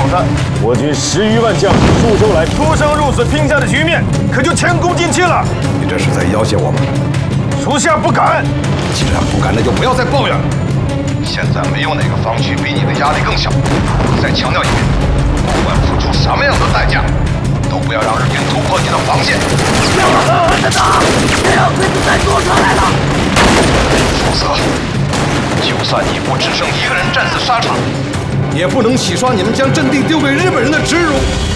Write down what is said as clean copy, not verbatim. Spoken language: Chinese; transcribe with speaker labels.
Speaker 1: 子，我军10余万将士数周来出生入死拼战的局面，可就前功尽弃了。
Speaker 2: 你这是在要挟我们？
Speaker 1: 属下不敢。
Speaker 2: 既然不敢，那就不要再抱怨了。
Speaker 3: 现在没有哪个防区比你的压力更小。再强调一遍，不管付出什么样的代价，都不要让日军突破你的防线。
Speaker 4: 要狠狠的打，别让鬼子再多出来了。
Speaker 3: 否则，就算你不只剩一个人战死沙场，
Speaker 2: 也不能洗刷你们将阵地丢给日本人的耻辱。